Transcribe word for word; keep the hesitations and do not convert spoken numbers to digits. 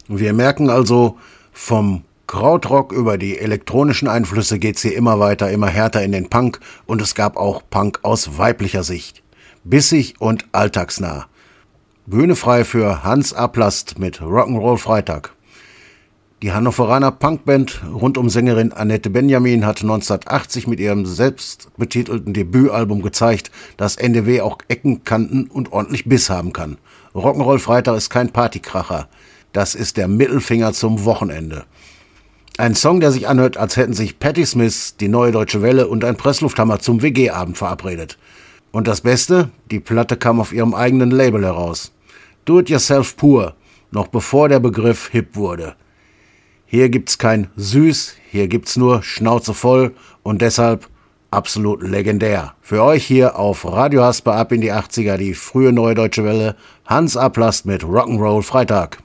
Wir merken also, vom Krautrock über die elektronischen Einflüsse geht's hier immer weiter, immer härter in den Punk und es gab auch Punk aus weiblicher Sicht. Bissig und alltagsnah. Bühne frei für Hans Aplast mit Rock'n'Roll Freitag. Die Hannoveraner Punkband rund um Sängerin Annette Benjamin hat neunzehnhundertachtzig mit ihrem selbstbetitelten Debütalbum gezeigt, dass N D W auch Ecken, Kanten und ordentlich Biss haben kann. Rock'n'Roll Freitag ist kein Partykracher. Das ist der Mittelfinger zum Wochenende. Ein Song, der sich anhört, als hätten sich Patti Smith, die Neue Deutsche Welle und ein Presslufthammer zum W G-Abend verabredet. Und das Beste, die Platte kam auf ihrem eigenen Label heraus. Do It Yourself pur, noch bevor der Begriff hip wurde. Hier gibt's kein Süß, hier gibt's nur Schnauze voll und deshalb absolut legendär. Für euch hier auf Radio Hasper ab in die achtziger, die frühe Neue Deutsche Welle, Hans Aplast mit Rock'n'Roll Freitag.